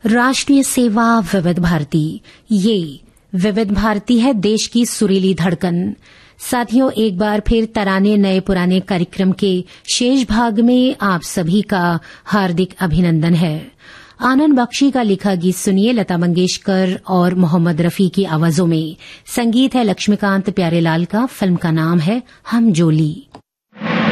राष्ट्रीय सेवा विविध भारती। ये विविध भारती है, देश की सुरीली धड़कन। साथियों, एक बार फिर तराने नए पुराने कार्यक्रम के शेष भाग में आप सभी का हार्दिक अभिनंदन है। आनंद बख्शी का लिखा गीत सुनिए, लता मंगेशकर और मोहम्मद रफी की आवाजों में। संगीत है लक्ष्मीकांत प्यारेलाल का, फिल्म का नाम है हम जोली।